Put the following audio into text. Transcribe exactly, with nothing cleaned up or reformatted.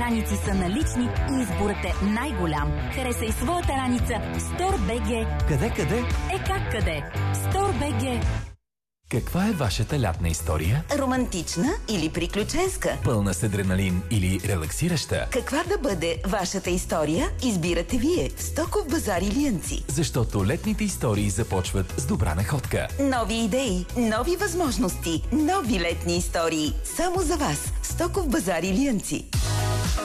раници са налични и изборът е най-голям. Харесай своята раница Store.bg. Къде, къде? Е как къде? Store.bg. Каква е вашата лятна история? Романтична или приключенска? Пълна с адреналин или релаксираща? Каква да бъде вашата история, избирате вие в Стоков базар Илиянци. Защото летните истории започват с добра находка. Нови идеи, нови възможности, нови летни истории. Само за вас. Стоков базар Илиянци.